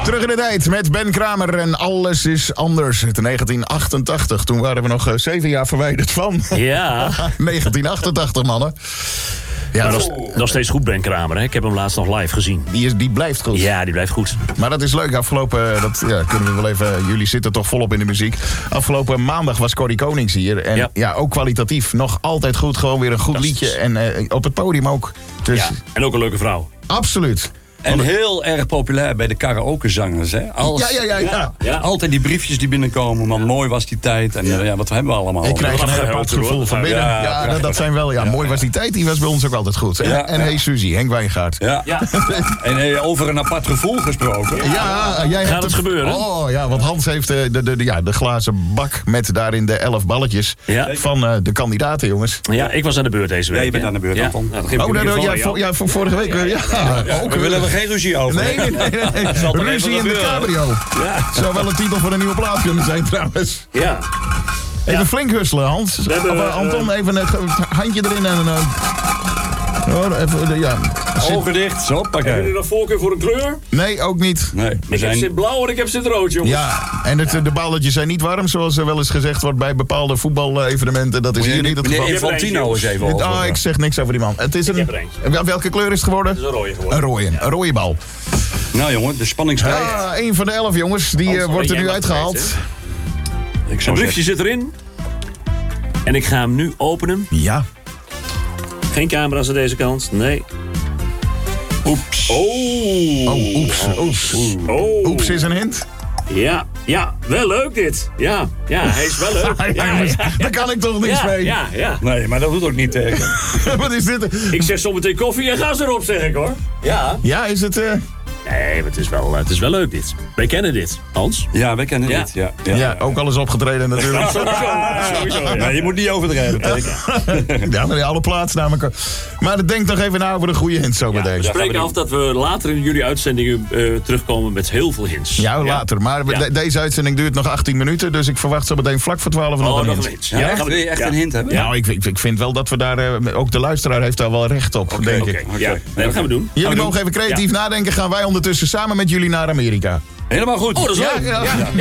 Terug in de tijd met Ben Kramer en Alles is Anders. Het 1988, toen waren we nog 7 jaar verwijderd van. Ja. 1988, mannen. Ja, Maar dat is nog steeds goed, Ben Kramer. Hè? Ik heb hem laatst nog live gezien. die blijft goed. Ja, die blijft goed. Maar dat is leuk. Afgelopen, kunnen we wel even... Jullie zitten toch volop in de muziek. Afgelopen maandag was Corrie Konings hier. En ja, ook kwalitatief. Nog altijd goed. Gewoon weer een goed liedje. En op het podium ook. Dus... Ja, en ook een leuke vrouw. Absoluut. En heel erg populair bij de karaokezangers. Hè? Ja. Altijd die briefjes die binnenkomen. Want mooi was die tijd. En wat hebben we allemaal? Ik krijg een heel apart gevoel van binnen. Ja, dat zijn wel... Ja, mooi was die tijd. Die was bij ons ook altijd goed. En hey Suzy, Henk Wijngaard. Ja. En over een apart gevoel gesproken. Ja, jij gaat het gebeuren? Oh ja, want Hans heeft de glazen bak met daarin de 11 balletjes van de kandidaten, jongens. Ja, ik was aan de beurt deze week. Ja, je bent aan de beurt, Anton. Van vorige week. We willen er geen ruzie over. Nee. Ruzie in de cabrio. Ja. Zou wel een titel voor een nieuwe plaat kunnen zijn trouwens. Ja. Even flink husselen, Hans. Anton, even het handje erin en... Ogen dicht, zo, pak Hebben jullie nog voorkeur voor een kleur? Nee, ook niet. Nee, Ik heb zit blauw en ik heb zit rood, jongens. Ja, en de balletjes zijn niet warm, zoals er wel eens gezegd wordt bij bepaalde voetbalevenementen. Dat is hier niet het geval. Meneer Infantino is even over. Ik zeg niks over die man. Het is welke kleur is het geworden? Het is een rode geworden. Een rode bal. Nou jongen, de spanning stijgt. Een van de 11 jongens, die wordt er nu uitgehaald. Een briefje zit erin. En ik ga hem nu openen. Ja. Geen camera's aan deze kant, nee. Oeps. Oeps. Oeps is een hint. Ja, wel leuk dit. Ja, hij is wel leuk. Daar kan ik toch niks mee. Ja. Nee, maar dat doet ook niet tegen. Wat is dit? Ik zeg zometeen koffie en ga ze erop, zeg ik hoor. Ja. Ja, is het... Nee, maar het is wel leuk dit. Wij kennen dit, Hans. Ja, wij kennen dit. Ja, ook al eens opgetreden natuurlijk. Sowieso. Ja, je moet niet overdrijven. Ja, maar alle plaatsnamen. Maar denk toch even na over de goede hints zo meteen. We spreken af dat we later in jullie uitzendingen terugkomen met heel veel hints. Ja, later. Maar deze uitzending duurt nog 18 minuten. Dus ik verwacht zo meteen vlak voor 12 nog een hint. Ja, wil je echt een hint hebben? Nou, ik vind wel dat we daar... ook de luisteraar heeft daar wel recht op, denk ik. Ja, dat gaan we doen. Jullie mogen even creatief nadenken. Gaan wij ondertussen samen met jullie naar Amerika. Helemaal goed. Oh, dat is leuk. Ja.